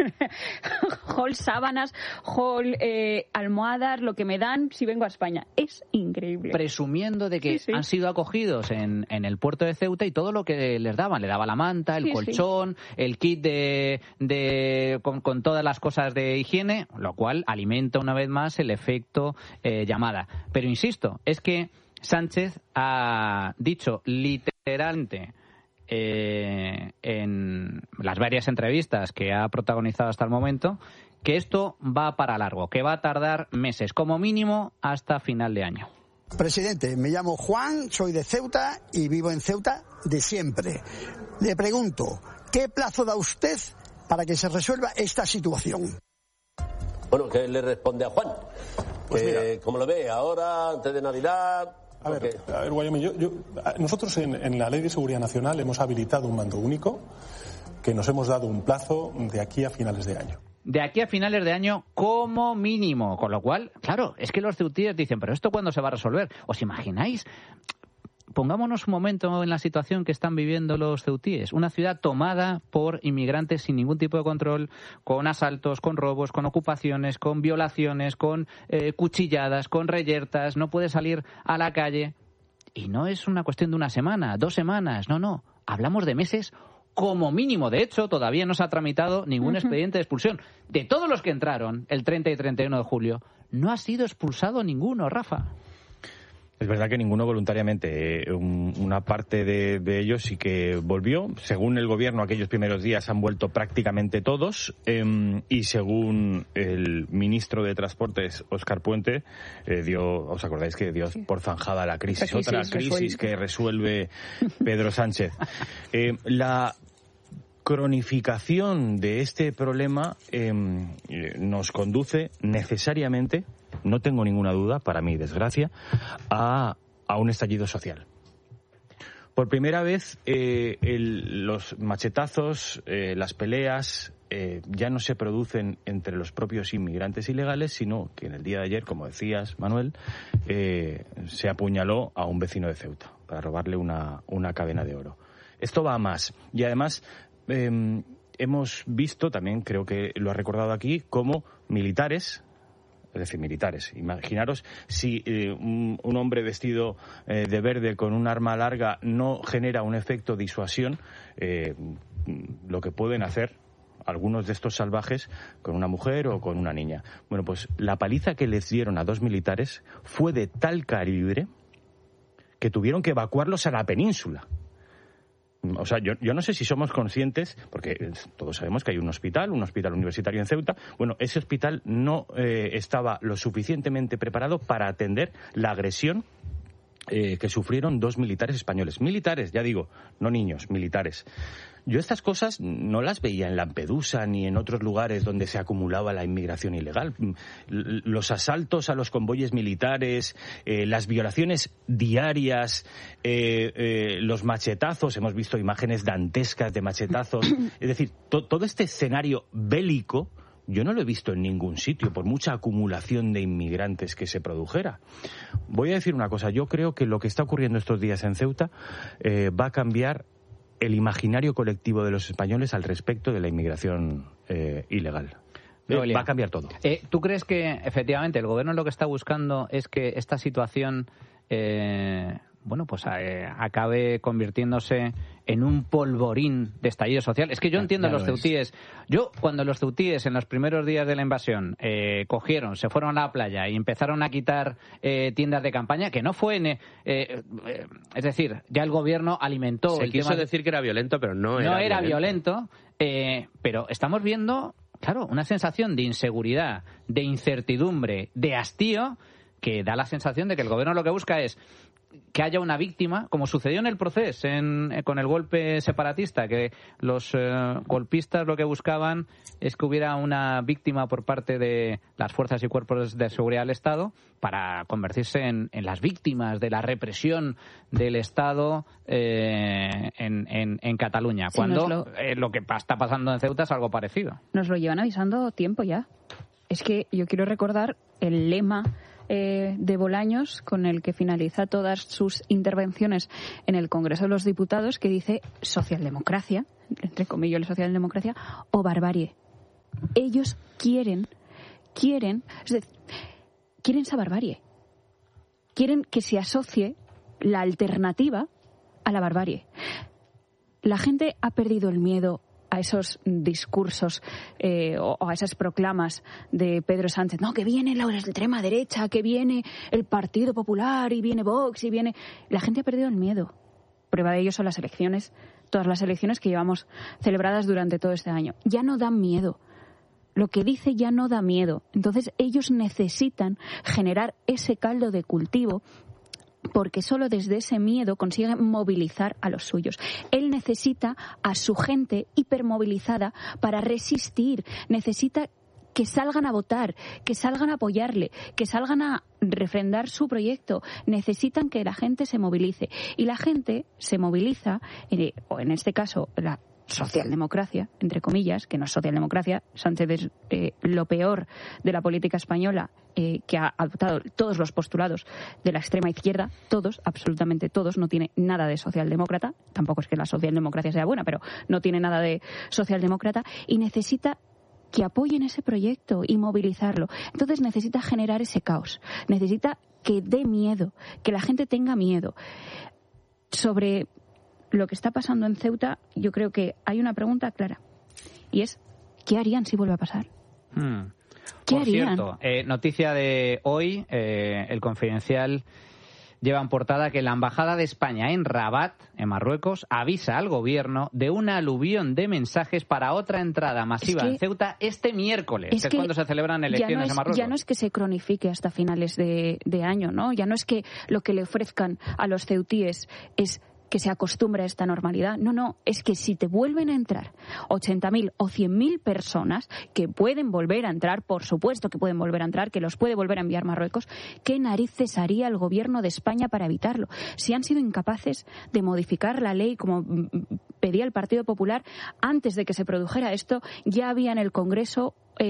Hall sábanas, Hall almohadas, lo que me dan si vengo a España. Es increíble. Presumiendo de que han sido acogidos en el puerto de Ceuta y todo lo que les daban. Le daba la manta, el colchón, el kit con todas las cosas de higiene, lo cual alimenta una vez más el efecto llamada. Pero insisto, es que Sánchez ha dicho literalmente en las varias entrevistas que ha protagonizado hasta el momento que esto va para largo, que va a tardar meses, como mínimo hasta final de año. Presidente, me llamo Juan, soy de Ceuta y vivo en Ceuta de siempre. Le pregunto, ¿qué plazo da usted para que se resuelva esta situación? Bueno, ¿qué le responde a Juan? Pues mira, ¿cómo lo ve? ¿Ahora, antes de Navidad? A ver, Wyoming, nosotros en la Ley de Seguridad Nacional hemos habilitado un mando único que nos hemos dado un plazo de aquí a finales de año. De aquí a finales de año como mínimo. Con lo cual, claro, es que los ceutíes dicen, ¿pero esto cuándo se va a resolver? ¿Os imagináis? Pongámonos un momento en la situación que están viviendo los ceutíes. Una ciudad tomada por inmigrantes sin ningún tipo de control, con asaltos, con robos, con ocupaciones, con violaciones, con cuchilladas, con reyertas. No puede salir a la calle. Y no es una cuestión de una semana, 2 semanas. No. Hablamos de meses como mínimo. De hecho, todavía no se ha tramitado ningún expediente de expulsión. De todos los que entraron el 30 y 31 de julio, no ha sido expulsado ninguno, Rafa. Es verdad que ninguno voluntariamente. Una parte de ellos sí que volvió. Según el gobierno, aquellos primeros días han vuelto prácticamente todos. Y según el ministro de Transportes, Óscar Puente, ¿os acordáis que dio por zanjada la crisis? Otra crisis que resuelve Pedro Sánchez. La cronificación de este problema nos conduce necesariamente, no tengo ninguna duda, para mi desgracia, a un estallido social. Por primera vez, los machetazos, las peleas, ya no se producen entre los propios inmigrantes ilegales, sino que en el día de ayer, como decías, Manuel, se apuñaló a un vecino de Ceuta para robarle una cadena de oro. Esto va a más. Y además, hemos visto, también creo que lo ha recordado aquí, cómo militares, imaginaros si un hombre vestido de verde con un arma larga no genera un efecto disuasión, lo que pueden hacer algunos de estos salvajes con una mujer o con una niña. Bueno, pues la paliza que les dieron a 2 militares fue de tal calibre que tuvieron que evacuarlos a la península. O sea, yo no sé si somos conscientes, porque todos sabemos que hay un hospital universitario en Ceuta. Bueno, ese hospital no estaba lo suficientemente preparado para atender la agresión que sufrieron 2 militares españoles. Militares, ya digo, no niños, militares. Yo estas cosas no las veía en Lampedusa ni en otros lugares donde se acumulaba la inmigración ilegal. Los asaltos a los convoyes militares, las violaciones diarias, los machetazos, hemos visto imágenes dantescas de machetazos. Es decir, todo este escenario bélico yo no lo he visto en ningún sitio, por mucha acumulación de inmigrantes que se produjera. Voy a decir una cosa, yo creo que lo que está ocurriendo estos días en Ceuta va a cambiar el imaginario colectivo de los españoles al respecto de la inmigración ilegal. Va a cambiar todo. ¿Tú crees que efectivamente el gobierno lo que está buscando es que esta situación acabe convirtiéndose en un polvorín de estallido social? Es que yo entiendo a los ceutíes. Cuando los ceutíes en los primeros días de la invasión cogieron, se fueron a la playa y empezaron a quitar tiendas de campaña, que no fue es decir, ya el gobierno alimentó el tema. Se quiso decir que era violento, pero no era violento. Pero estamos viendo, claro, una sensación de inseguridad, de incertidumbre, de hastío, que da la sensación de que el gobierno lo que busca es que haya una víctima, como sucedió en el proceso con el golpe separatista, que los golpistas lo que buscaban es que hubiera una víctima por parte de las fuerzas y cuerpos de seguridad del Estado para convertirse en las víctimas de la represión del Estado en Cataluña, cuando lo que está pasando en Ceuta es algo parecido. Nos lo llevan avisando tiempo ya. Es que yo quiero recordar el lema de Bolaños, con el que finaliza todas sus intervenciones en el Congreso de los Diputados, que dice socialdemocracia, entre comillas socialdemocracia, o barbarie. ellos quieren esa barbarie. Quieren que se asocie la alternativa a la barbarie. La gente ha perdido el miedo a esos discursos o a esas proclamas de Pedro Sánchez. No, que viene la extrema derecha, que viene el Partido Popular y viene Vox y viene... La gente ha perdido el miedo. Prueba de ello son las elecciones, todas las elecciones que llevamos celebradas durante todo este año. Ya no dan miedo. Lo que dice ya no da miedo. Entonces ellos necesitan generar ese caldo de cultivo, porque solo desde ese miedo consiguen movilizar a los suyos. Él necesita a su gente hipermovilizada para resistir. Necesita que salgan a votar, que salgan a apoyarle, que salgan a refrendar su proyecto. Necesitan que la gente se movilice. Y la gente se moviliza, o en este caso la socialdemocracia, entre comillas, que no es socialdemocracia. Sánchez es lo peor de la política española, que ha adoptado todos los postulados de la extrema izquierda, todos, absolutamente todos. No tiene nada de socialdemócrata, tampoco es que la socialdemocracia sea buena, pero no tiene nada de socialdemócrata, y necesita que apoyen ese proyecto y movilizarlo. Entonces necesita generar ese caos, necesita que dé miedo, que la gente tenga miedo. Sobre lo que está pasando en Ceuta, yo creo que hay una pregunta clara, y es, ¿qué harían si vuelve a pasar? ¿Qué harían? Por cierto, noticia de hoy, El Confidencial lleva en portada que la Embajada de España en Rabat, en Marruecos, avisa al gobierno de una aluvión de mensajes para otra entrada masiva en Ceuta este miércoles, que es cuando se celebran elecciones en Marruecos. Ya no es que se cronifique hasta finales de año, ¿no? Ya no es que lo que le ofrezcan a los ceutíes es que se acostumbre a esta normalidad. No, es que si te vuelven a entrar 80.000 o 100.000 personas, que pueden volver a entrar, por supuesto que pueden volver a entrar, que los puede volver a enviar Marruecos, ¿qué narices haría el gobierno de España para evitarlo? Si han sido incapaces de modificar la ley como pedía el Partido Popular, antes de que se produjera esto, ya había en el Congreso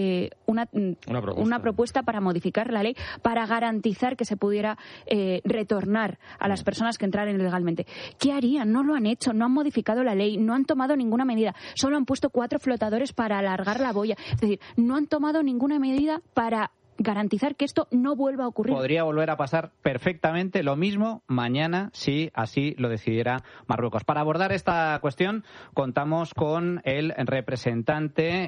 una propuesta para modificar la ley, para garantizar que se pudiera retornar a las personas que entraran ilegalmente. ¿Qué harían? No lo han hecho, no han modificado la ley, no han tomado ninguna medida, solo han puesto 4 flotadores para alargar la boya. Es decir, no han tomado ninguna medida para garantizar que esto no vuelva a ocurrir. Podría volver a pasar perfectamente lo mismo mañana si así lo decidiera Marruecos. Para abordar esta cuestión contamos con el representante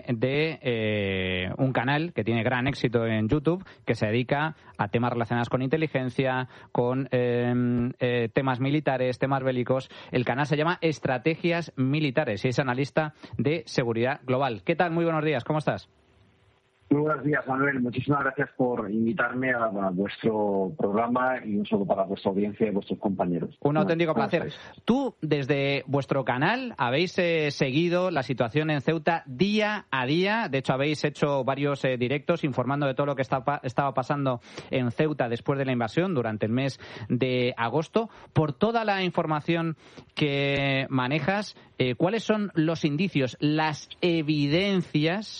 de un canal que tiene gran éxito en YouTube, que se dedica a temas relacionados con inteligencia, con temas militares, temas bélicos. El canal se llama Estrategias Militares y es analista de seguridad global. ¿Qué tal? Muy buenos días, ¿cómo estás? Muy buenos días, Manuel. Muchísimas gracias por invitarme a vuestro programa y no solo para vuestra audiencia y vuestros compañeros. Un auténtico placer. Tú, desde vuestro canal, habéis seguido la situación en Ceuta día a día. De hecho, habéis hecho varios directos informando de todo lo que estaba pasando en Ceuta después de la invasión durante el mes de agosto. Por toda la información que manejas, ¿cuáles son los indicios, las evidencias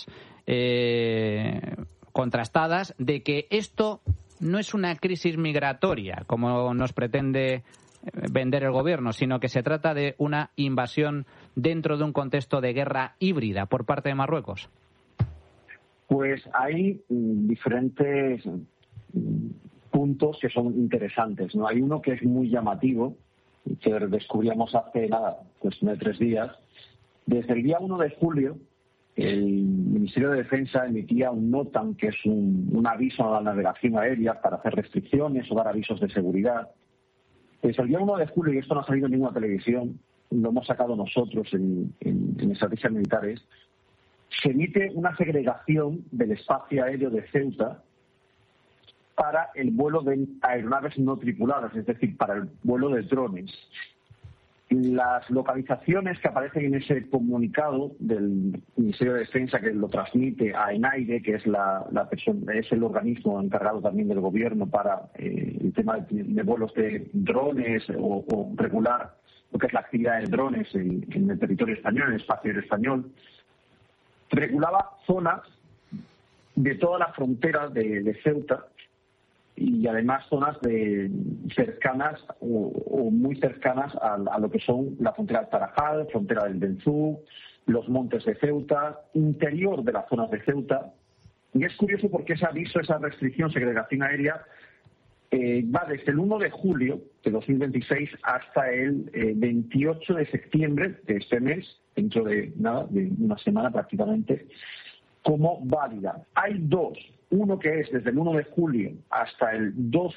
contrastadas de que esto no es una crisis migratoria, como nos pretende vender el gobierno, sino que se trata de una invasión dentro de un contexto de guerra híbrida por parte de Marruecos? Pues hay diferentes puntos que son interesantes, ¿no? Hay uno que es muy llamativo, que descubríamos hace 3 días. Desde el día 1 de julio, el Ministerio de Defensa emitía un NOTAM, que es un aviso a la navegación aérea para hacer restricciones o dar avisos de seguridad. Desde el día 1 de julio, y esto no ha salido en ninguna televisión, lo hemos sacado nosotros en Estrategias Militares, se emite una segregación del espacio aéreo de Ceuta para el vuelo de aeronaves no tripuladas, es decir, para el vuelo de drones. Las localizaciones que aparecen en ese comunicado del Ministerio de Defensa, que lo transmite a ENAIRE, que es es el organismo encargado también del gobierno para el tema de vuelos de drones o regular lo que es la actividad de drones en el territorio español, en el espacio aéreo español, regulaba zonas de toda la frontera de Ceuta, y además zonas cercanas o muy cercanas a lo que son la frontera del Tarajal, frontera del Benzú, los montes de Ceuta, interior de las zonas de Ceuta. Y es curioso porque ese aviso, esa restricción, segregación aérea, va desde el 1 de julio de 2026 hasta el 28 de septiembre de este mes, dentro de una semana prácticamente, como válida. Hay dos. Uno que es desde el 1 de julio hasta el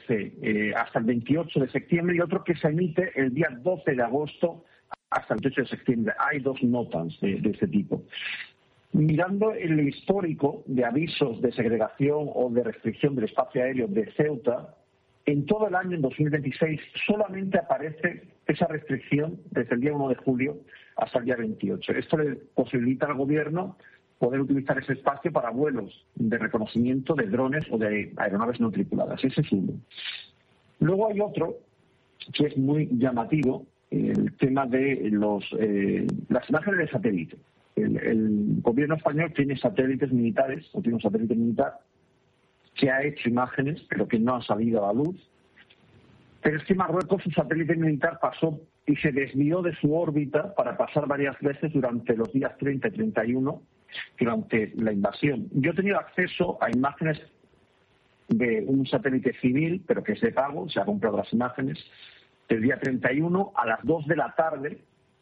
28 de septiembre y otro que se emite el día 12 de agosto hasta el 28 de septiembre. Hay dos notas de este tipo. Mirando el histórico de avisos de segregación o de restricción del espacio aéreo de Ceuta, en todo el año, en 2026, solamente aparece esa restricción desde el día 1 de julio hasta el día 28. Esto le posibilita al gobierno poder utilizar ese espacio para vuelos de reconocimiento de drones o de aeronaves no tripuladas. Ese es uno. Luego hay otro que es muy llamativo, el tema de las imágenes de satélite. El gobierno español tiene satélites militares, o tiene un satélite militar, que ha hecho imágenes, pero que no han salido a la luz. Pero es que Marruecos, su satélite militar, pasó y se desvió de su órbita para pasar varias veces durante los días 30 y 31, durante la invasión. Yo he tenido acceso a imágenes de un satélite civil, pero que es de pago, se ha comprado las imágenes, del día 31 a las 2 de la tarde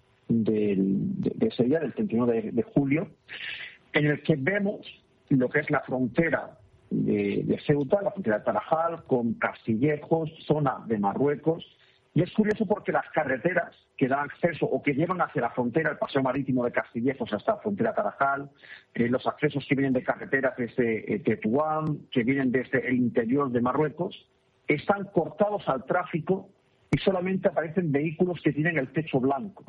de ese día, del 31 de julio, en el que vemos lo que es la frontera de Ceuta, la frontera de Tarajal, con Castillejos, zona de Marruecos. Y es curioso porque las carreteras que dan acceso o que llevan hacia la frontera, el paseo marítimo de Castillejos hasta la frontera de Tarajal, los accesos que vienen de carreteras desde Tetuán, que vienen desde el interior de Marruecos, están cortados al tráfico y solamente aparecen vehículos que tienen el techo blanco.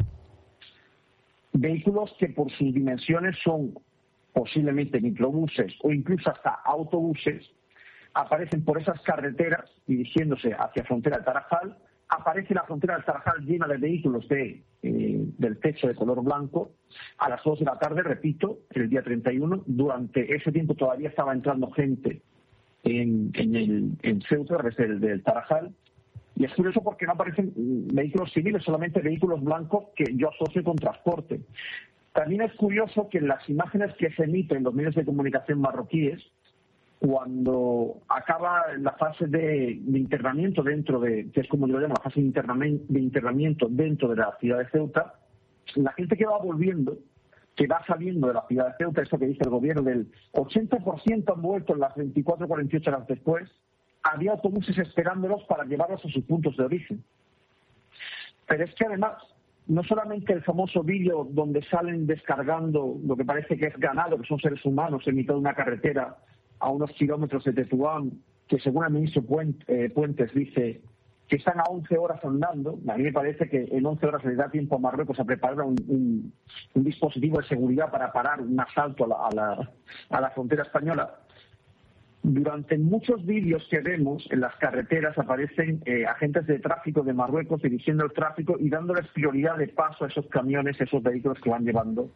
Vehículos que por sus dimensiones son posiblemente microbuses o incluso hasta autobuses, aparecen por esas carreteras dirigiéndose hacia la frontera de Tarajal. Aparece la frontera de Tarajal llena de vehículos del techo de color blanco a las 2 de la tarde, repito, el día 31. Durante ese tiempo todavía estaba entrando gente en Ceuta, a través del Tarajal. Y es curioso porque no aparecen vehículos civiles, solamente vehículos blancos que yo asocio con transporte. También es curioso que en las imágenes que se emiten en los medios de comunicación marroquíes, cuando acaba la fase de internamiento dentro de, que es como yo lo llamo, la fase de internamiento dentro de la ciudad de Ceuta, la gente que va volviendo, que va saliendo de la ciudad de Ceuta, esto que dice el gobierno, del 80% han vuelto en las 24 o 48 horas después, había autobuses esperándolos para llevarlos a sus puntos de origen. Pero es que además, no solamente el famoso vídeo donde salen descargando lo que parece que es ganado, que son seres humanos en mitad de una carretera a unos kilómetros de Tetuán, que según el ministro Puentes dice que están a 11 horas andando. A mí me parece que en 11 horas le da tiempo a Marruecos a preparar un dispositivo de seguridad para parar un asalto a la frontera española. Durante muchos vídeos que vemos en las carreteras aparecen agentes de tráfico de Marruecos dirigiendo el tráfico y dándoles prioridad de paso a esos camiones, esos vehículos que van llevando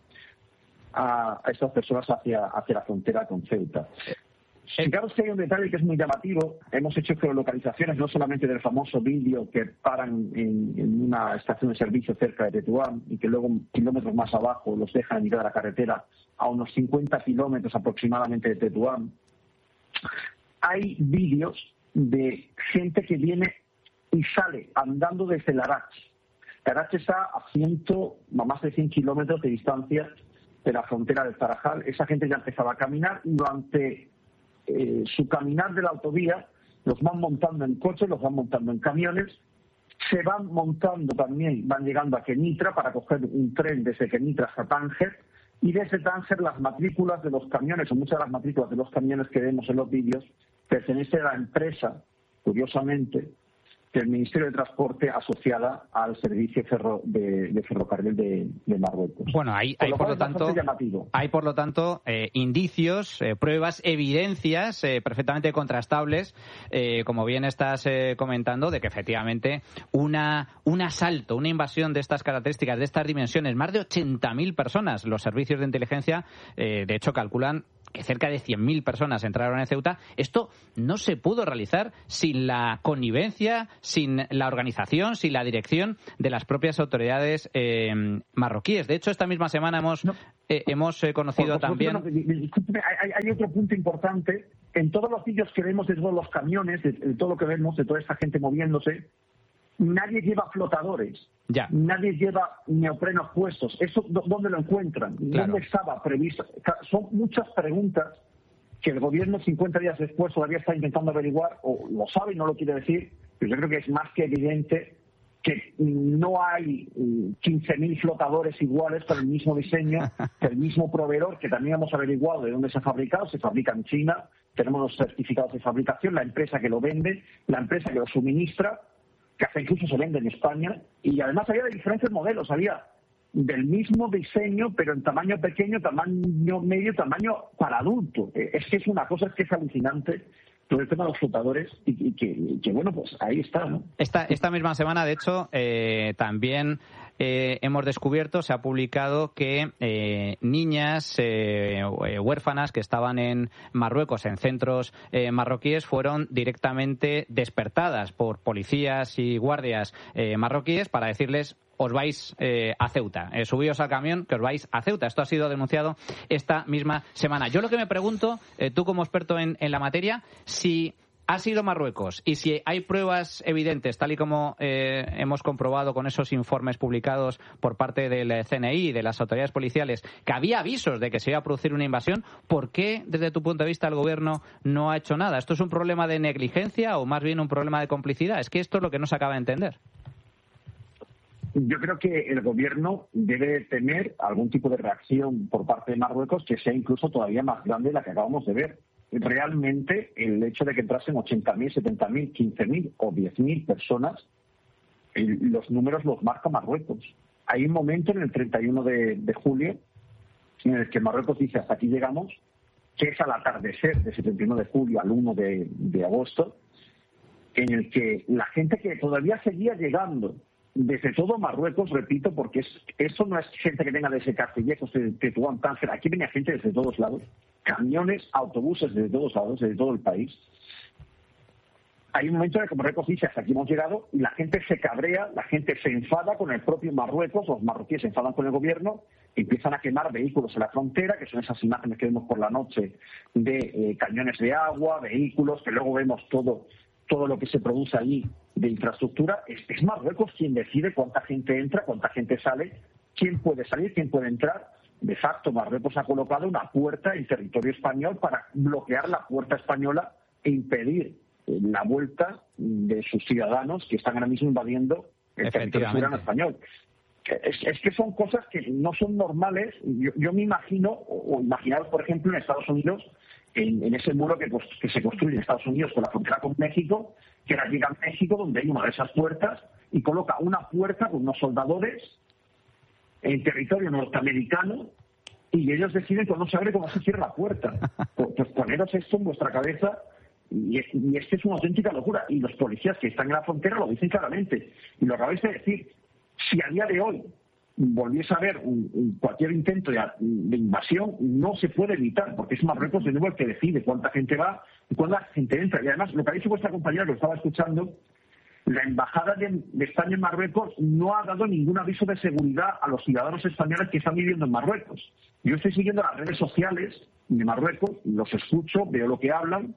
a estas personas hacia la frontera con Ceuta. Fijaros que hay un detalle que es muy llamativo. Hemos hecho geolocalizaciones no solamente del famoso vídeo que paran en una estación de servicio cerca de Tetuán y que luego kilómetros más abajo los dejan en mitad de la carretera a unos 50 kilómetros aproximadamente de Tetuán. Hay vídeos de gente que viene y sale andando desde Larach. Larach está a más de 100 kilómetros de distancia de la frontera del Tarajal. Esa gente ya empezaba a caminar y durante su caminar de la autovía los van montando en coches, los van montando en camiones, se van montando también, van llegando a Kenitra para coger un tren desde Kenitra hasta Tánger. Y desde Tánger las matrículas de los camiones, o muchas de las matrículas de los camiones que vemos en los vídeos, pertenecen a la empresa, curiosamente, del Ministerio de Transporte asociada al servicio de ferrocarril de Marruecos. Bueno, hay por lo tanto indicios, pruebas, evidencias perfectamente contrastables, como bien estás comentando, de que efectivamente un asalto, una invasión de estas características, de estas dimensiones, más de 80.000 personas, los servicios de inteligencia, de hecho, calculan que cerca de 100.000 personas entraron en Ceuta, esto no se pudo realizar sin la connivencia, sin la organización, sin la dirección de las propias autoridades marroquíes. De hecho, esta misma semana hemos conocido también... Discúlpeme, hay otro punto importante. En todos los vídeos que vemos de todos los camiones, de todo lo que vemos, de toda esta gente moviéndose, nadie lleva flotadores. Ya. Nadie lleva neoprenos puestos. ¿Eso dónde lo encuentran? Claro. ¿Dónde estaba previsto? Son muchas preguntas que el gobierno 50 días después todavía está intentando averiguar, o lo sabe y no lo quiere decir, pero yo creo que es más que evidente que no hay 15.000 flotadores iguales con el mismo diseño, el mismo proveedor, que también hemos averiguado de dónde se ha fabricado. Se fabrica en China, tenemos los certificados de fabricación, la empresa que lo vende, la empresa que lo suministra, que hasta incluso se vende en España, y además había de diferentes modelos, había del mismo diseño, pero en tamaño pequeño, tamaño medio, tamaño para adulto. Es que es una cosa que es alucinante todo el tema de los flotadores, y que bueno, pues ahí está, ¿no? Esta misma semana, de hecho, también hemos descubierto, se ha publicado que niñas huérfanas que estaban en Marruecos, en centros marroquíes, fueron directamente despertadas por policías y guardias marroquíes para decirles: os vais a Ceuta, subíos al camión que os vais a Ceuta. Esto ha sido denunciado esta misma semana. Yo lo que me pregunto, tú como experto en la materia, si ha sido Marruecos y si hay pruebas evidentes, tal y como hemos comprobado con esos informes publicados por parte del CNI y de las autoridades policiales, que había avisos de que se iba a producir una invasión, ¿por qué, desde tu punto de vista, el gobierno no ha hecho nada? ¿Esto es un problema de negligencia o más bien un problema de complicidad? Es que esto es lo que no se acaba de entender. Yo creo que el gobierno debe tener algún tipo de reacción por parte de Marruecos que sea incluso todavía más grande de la que acabamos de ver. Realmente, el hecho de que entrasen 80.000, 70.000, 15.000 o 10.000 personas, los números los marca Marruecos. Hay un momento en el 31 de julio en el que Marruecos dice: hasta aquí llegamos, que es al atardecer de ese 31 de julio al 1 de agosto, en el que la gente que todavía seguía llegando desde todo Marruecos, repito, porque eso no es gente que venga desde Castillejos, de Tetuán, Tánger, aquí venía gente desde todos lados, camiones, autobuses desde todos lados, desde todo el país. Hay un momento en el que Marruecos dice: hasta aquí hemos llegado, y la gente se cabrea, la gente se enfada con el propio Marruecos, los marroquíes se enfadan con el gobierno, empiezan a quemar vehículos en la frontera, que son esas imágenes que vemos por la noche de cañones de agua, vehículos, que luego vemos todo lo que se produce allí de infraestructura. Es Marruecos quien decide cuánta gente entra, cuánta gente sale, quién puede salir, quién puede entrar. De facto, Marruecos ha colocado una puerta en territorio español para bloquear la puerta española e impedir la vuelta de sus ciudadanos que están ahora mismo invadiendo el territorio soberano español. Es que son cosas que no son normales. Yo me imagino, o imaginaros, por ejemplo, en Estados Unidos, en ese muro que se construye en Estados Unidos con la frontera con México, que ahora llega a México, donde hay una de esas puertas, y coloca una puerta con unos soldadores en territorio norteamericano, y ellos deciden cuando se abre cómo se cierra la puerta. Pues poneros esto en vuestra cabeza, y es que es una auténtica locura. Y los policías que están en la frontera lo dicen claramente. Y lo acabáis de decir: si a día de hoy volviese a haber cualquier intento de invasión, no se puede evitar, porque es Marruecos de nuevo el que decide cuánta gente va y cuánta gente entra. Y además, lo que ha dicho vuestra compañera, que lo estaba escuchando, la embajada de España en Marruecos no ha dado ningún aviso de seguridad a los ciudadanos españoles que están viviendo en Marruecos. Yo estoy siguiendo las redes sociales de Marruecos, los escucho, veo lo que hablan,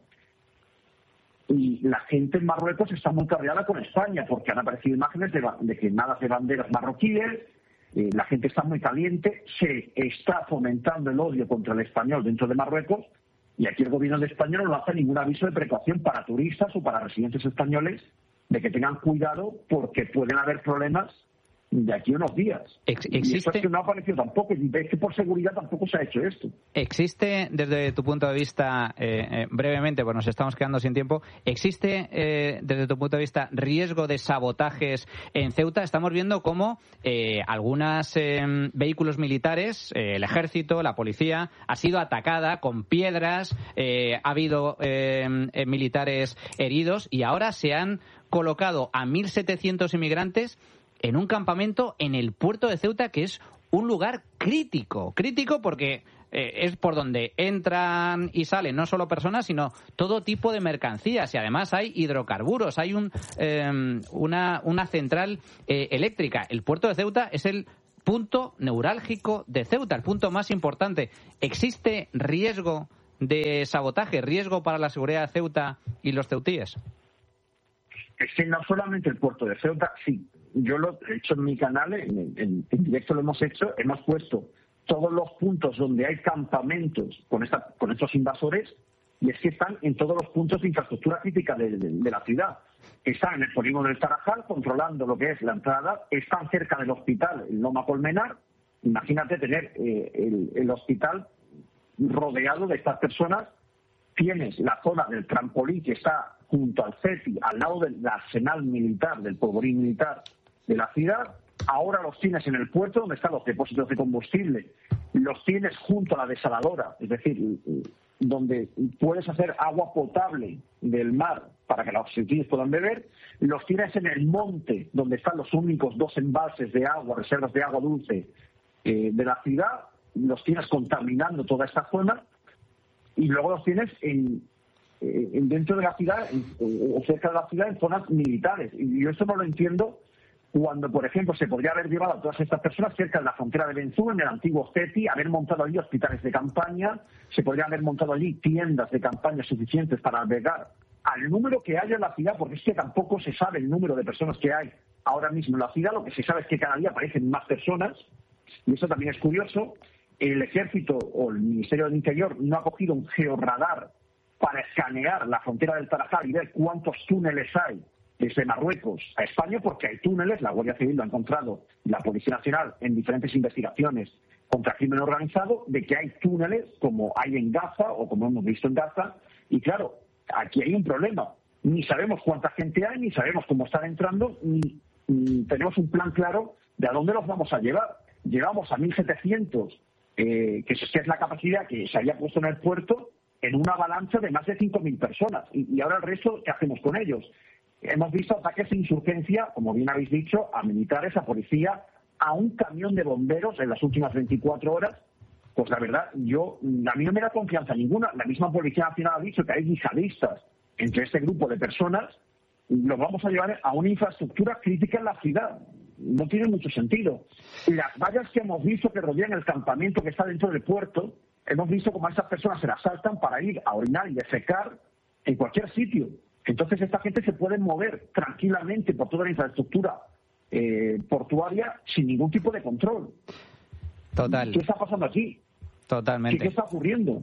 y la gente en Marruecos está muy cabreada con España, porque han aparecido imágenes de quemadas de banderas marroquíes. La gente está muy caliente, se está fomentando el odio contra el español dentro de Marruecos, y aquí el gobierno de España no hace ningún aviso de precaución para turistas o para residentes españoles de que tengan cuidado, porque pueden haber problemas de aquí a unos días. Y esto es que no ha aparecido tampoco, y es que por seguridad tampoco se ha hecho esto. ¿Existe, desde tu punto de vista, brevemente, pues nos estamos quedando sin tiempo, existe, desde tu punto de vista, riesgo de sabotajes en Ceuta? Estamos viendo cómo algunos vehículos militares, el ejército, la policía, ha sido atacada con piedras, ha habido militares heridos, y ahora se han colocado a 1.700 inmigrantes en un campamento en el puerto de Ceuta, que es un lugar crítico porque es por donde entran y salen no solo personas, sino todo tipo de mercancías. Y además hay hidrocarburos, hay una central eléctrica. El puerto de Ceuta es el punto neurálgico de Ceuta, el punto más importante. ¿Existe riesgo de sabotaje, riesgo para la seguridad de Ceuta y los ceutíes? Es que no solamente el puerto de Ceuta, sí. Yo lo he hecho en mi canal, en directo lo hemos hecho, hemos puesto todos los puntos donde hay campamentos con estos invasores, y es que están en todos los puntos de infraestructura crítica de la ciudad. Están en el polígono del Tarajal, controlando lo que es la entrada, están cerca del hospital, el Loma Colmenar. Imagínate tener el hospital rodeado de estas personas. Tienes la zona del trampolín que está junto al CETI, al lado del arsenal militar, del polvorín militar de la ciudad. Ahora los tienes en el puerto, donde están los depósitos de combustible. Los tienes junto a la desaladora, es decir, donde puedes hacer agua potable del mar para que los ceutíes puedan beber. Los tienes en el monte, donde están los únicos 2 embalses de agua, reservas de agua dulce de la ciudad. Los tienes contaminando toda esta zona. Y luego los tienes dentro de la ciudad, o cerca de la ciudad, en zonas militares. Y yo esto no lo entiendo cuando, por ejemplo, se podría haber llevado a todas estas personas cerca de la frontera de Benzú, en el antiguo CETI, haber montado allí hospitales de campaña, se podría haber montado allí tiendas de campaña suficientes para albergar al número que haya en la ciudad, porque es que tampoco se sabe el número de personas que hay ahora mismo en la ciudad. Lo que se sabe es que cada día aparecen más personas, y eso también es curioso. El Ejército o el Ministerio del Interior no ha cogido un georradar para escanear la frontera del Tarajal y ver cuántos túneles hay desde Marruecos a España, porque hay túneles, la Guardia Civil lo ha encontrado, y la Policía Nacional en diferentes investigaciones contra crimen organizado, de que hay túneles como hay en Gaza o como hemos visto en Gaza. Y claro, aquí hay un problema. Ni sabemos cuánta gente hay, ni sabemos cómo están entrando, ni tenemos un plan claro de a dónde los vamos a llevar. Llevamos a 1.700, que es la capacidad que se había puesto en el puerto, en una avalancha de más de 5.000 personas. Y ahora el resto, ¿qué hacemos con ellos? Hemos visto ataques de insurgencia, como bien habéis dicho, a militares, a policía, a un camión de bomberos en las últimas 24 horas. Pues la verdad, a mí no me da confianza ninguna. La misma Policía Nacional ha dicho que hay yihadistas entre este grupo de personas. Los vamos a llevar a una infraestructura crítica en la ciudad. No tiene mucho sentido. Las vallas que hemos visto que rodean el campamento que está dentro del puerto, hemos visto cómo a esas personas se las saltan para ir a orinar y defecar en cualquier sitio. Entonces esta gente se puede mover tranquilamente por toda la infraestructura portuaria sin ningún tipo de control. Total. ¿Qué está pasando aquí? Totalmente. ¿Qué está ocurriendo?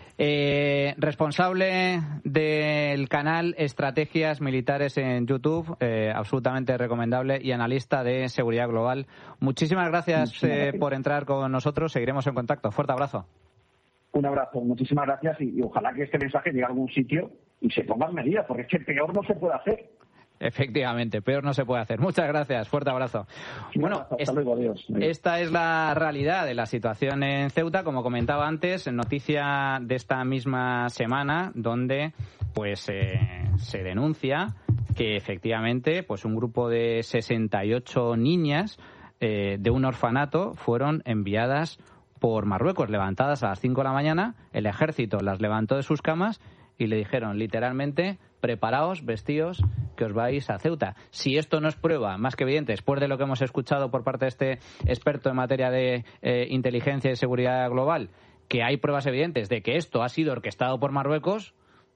Responsable del canal Estrategias Militares en YouTube, absolutamente recomendable, y analista de seguridad global. Muchísimas gracias por entrar con nosotros. Seguiremos en contacto. Fuerte abrazo. Un abrazo, muchísimas gracias, y ojalá que este mensaje llegue a algún sitio y se pongan medidas, porque es que peor no se puede hacer. Efectivamente, peor no se puede hacer. Muchas gracias, fuerte abrazo. Bueno, hasta luego, adiós. Esta es la realidad de la situación en Ceuta, como comentaba antes, noticia de esta misma semana, donde pues se denuncia que efectivamente pues un grupo de 68 niñas de un orfanato fueron enviadas por Marruecos, levantadas a las 5 de la mañana. El ejército las levantó de sus camas y le dijeron literalmente: preparaos, vestíos, que os vais a Ceuta. Si esto no es prueba más que evidente, después de lo que hemos escuchado por parte de este experto en materia de inteligencia y seguridad global, que hay pruebas evidentes de que esto ha sido orquestado por Marruecos,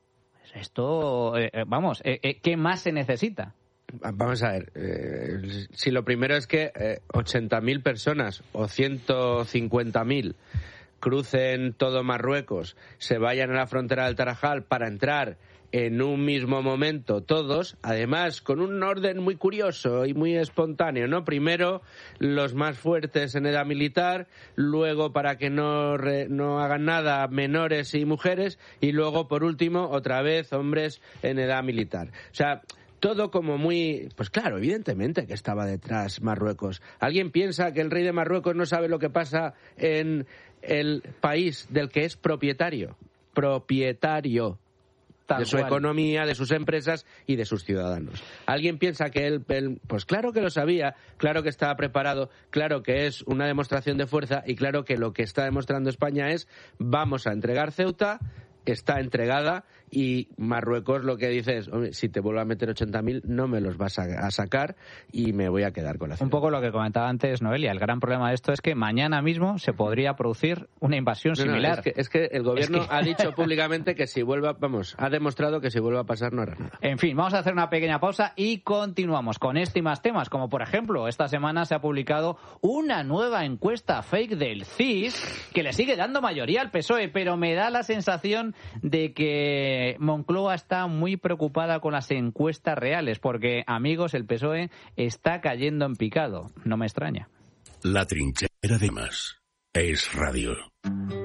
esto, ¿qué más se necesita? Vamos a ver, si lo primero es que 80.000 personas o 150.000 crucen todo Marruecos, se vayan a la frontera del Tarajal para entrar en un mismo momento todos, además con un orden muy curioso y muy espontáneo, ¿no? Primero los más fuertes en edad militar, luego, para que no hagan nada, menores y mujeres, y luego, por último, otra vez hombres en edad militar. O sea, todo como muy... Pues claro, evidentemente que estaba detrás Marruecos. ¿Alguien piensa que el rey de Marruecos no sabe lo que pasa en el país del que es propietario? Propietario. de su economía, de sus empresas y de sus ciudadanos. ¿Alguien piensa que él, pues claro que lo sabía, claro que estaba preparado, claro que es una demostración de fuerza y claro que lo que está demostrando España es vamos a entregar Ceuta, está entregada y Marruecos lo que dice es, hombre, si te vuelvo a meter 80.000 no me los vas a sacar y me voy a quedar con la ciudad. Un poco lo que comentaba antes Noelia, el gran problema de esto es que mañana mismo se podría producir una invasión similar. Es que el gobierno ha dicho públicamente que si vuelva, ha demostrado que si vuelve a pasar no hará nada. En fin, vamos a hacer una pequeña pausa y continuamos con este y más temas, como por ejemplo, esta semana se ha publicado una nueva encuesta fake del CIS que le sigue dando mayoría al PSOE, pero me da la sensación de que Moncloa está muy preocupada con las encuestas reales, porque, amigos, el PSOE está cayendo en picado. No me extraña. La trinchera de más es radio.